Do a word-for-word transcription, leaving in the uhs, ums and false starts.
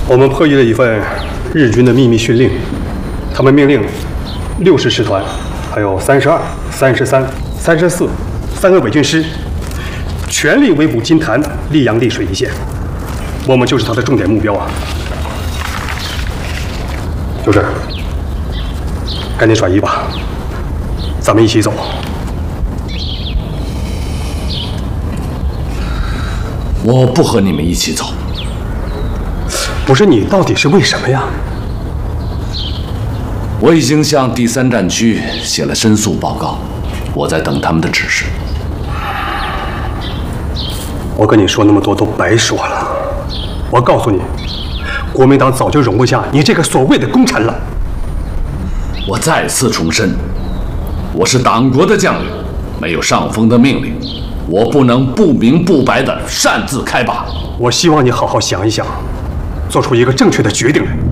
我们破译了一份日军的秘密训令，他们命令六十师团，还有三十二、三十三、三十四三个伪军师，全力围捕金坛、溧阳、溧水一线。我们就是他的重点目标啊！就这，赶紧转移吧，咱们一起走。 我不和你们一起走。 不是你，到底是为什么呀？ 我已经向第三战区写了申诉报告，我在等他们的指示。 我跟你说那么多都白说了。我告诉你，国民党早就容不下你这个所谓的功臣了。 我再次重申，我是党国的将领，没有上峰的命令，我不能不明不白地擅自开拔。 我希望你好好想一想，做出一个正确的决定来。